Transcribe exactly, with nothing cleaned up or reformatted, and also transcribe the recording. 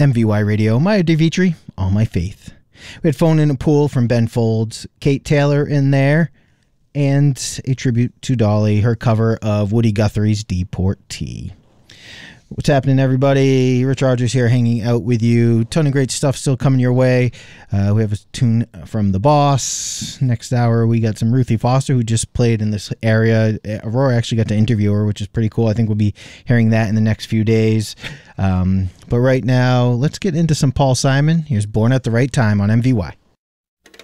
M V Y Radio, Maya DeVitri, All My Faith. We had Phone in a Pool from Ben Folds, Kate Taylor in there, and a tribute to Dolly, her cover of Woody Guthrie's Deportee. What's happening, everybody? Rich Rogers here hanging out with you. Ton of great stuff still coming your way. Uh, we have a tune from The Boss. Next hour, we got some Ruthie Foster, who just played in this area. Aurora actually got to interview her, which is pretty cool. I think we'll be hearing that in the next few days. Um, but right now, let's get into some Paul Simon. Here's Born at the Right Time on M V Y.